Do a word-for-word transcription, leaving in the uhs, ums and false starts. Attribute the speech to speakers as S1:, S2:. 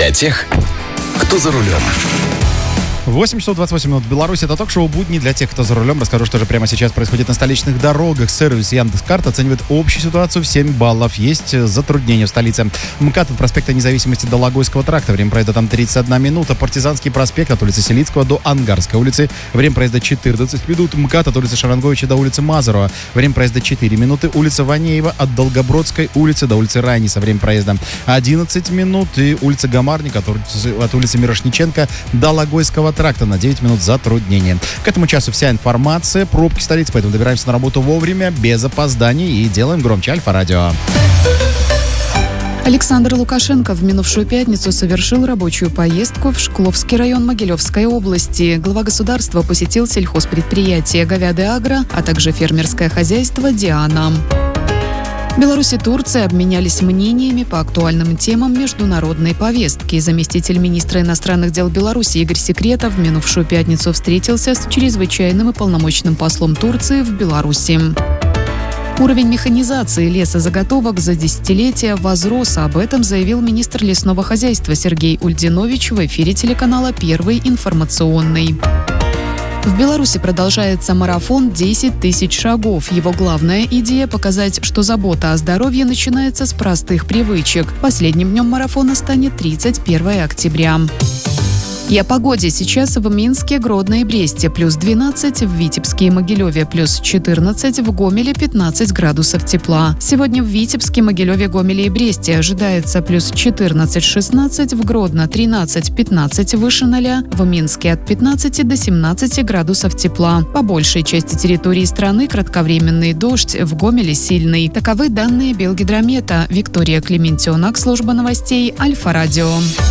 S1: для тех, кто за рулем.
S2: восемь часов двадцать восемь минут в Беларуси. Это ток-шоу «Будни» для тех, кто за рулем. Расскажу, что же прямо сейчас происходит на столичных дорогах. Сервис Яндекс.Карт оценивает общую ситуацию в семь баллов. Есть затруднения в столице. МКАД от проспекта Независимости до Логойского тракта. Время проезда там тридцать одна минута. Партизанский проспект от улицы Селицкого до Ангарской улицы. Время проезда четырнадцать минут. МКАД от улицы Шаранговича до улицы Мазурова. Время проезда четыре минуты. Улица Ванеева от Долгобродской улицы до улицы Райниса. Время проезда одиннадцать минут. И улица Гамарника от улицы Мирошниченко до Логойского тракта на девять минут затруднения. К этому часу вся информация, пробки столицы, поэтому добираемся на работу вовремя, без опозданий и делаем громче Альфа-радио.
S3: Александр Лукашенко в минувшую пятницу совершил рабочую поездку в Шкловский район Могилевской области. Глава государства посетил сельхозпредприятие «Говяды Агро», а также фермерское хозяйство «Диана». Беларусь и Турция обменялись мнениями по актуальным темам международной повестки. Заместитель министра иностранных дел Беларуси Игорь Секретов в минувшую пятницу встретился с чрезвычайным и полномочным послом Турции в Беларуси. Уровень механизации лесозаготовок за десятилетия возрос. Об этом заявил министр лесного хозяйства Сергей Ульдинович в эфире телеканала «Первый информационный». В Беларуси продолжается марафон десять тысяч шагов. Его главная идея – показать, что забота о здоровье начинается с простых привычек. Последним днем марафона станет тридцать первое октября. И о погоде. Сейчас в Минске, Гродно и Бресте плюс двенадцать, в Витебске и Могилеве плюс четырнадцать, в Гомеле пятнадцать градусов тепла. Сегодня в Витебске, Могилеве, Гомеле и Бресте ожидается плюс четырнадцать-шестнадцать, в Гродно тринадцать-пятнадцать выше ноля, в Минске от пятнадцати до семнадцати градусов тепла. По большей части территории страны кратковременный дождь, в Гомеле сильный. Таковы данные Белгидромета. Виктория Клементьонок, служба новостей Альфа-радио.